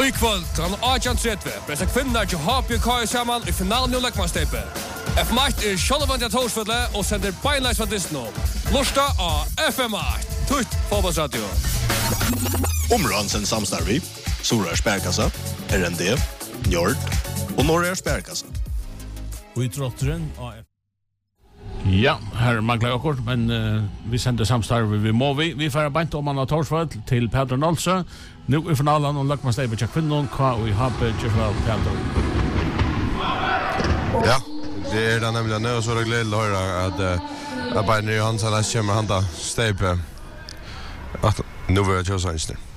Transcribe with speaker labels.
Speaker 1: Og I kvöld, han 18:30, bæsta kvinnar til HBK saman I finalen av Løkmansteipe. FM8 sjálvandi at Torsfølle og sender beinleis fra Disney. Lursta av FM8, tutt fotballsradio.
Speaker 2: Omransen samstarvi, Sura Sparkassa, RND, Njord og Norra Sparkassa.
Speaker 3: Og I trotteren av
Speaker 4: Ja, her mangler akkurat, men vi sender samstarve vi må. Vi får beint om han av Torsføll til Peter Nolse. Nå I finalen om Løkmansteipe til kvinnen, hva vi har på Gjørsvall Peter.
Speaker 5: Ja, det det nämligen nu så det glädjande att höra att Bayern Johansson kommer handa Steipe. Att nu vill jag köra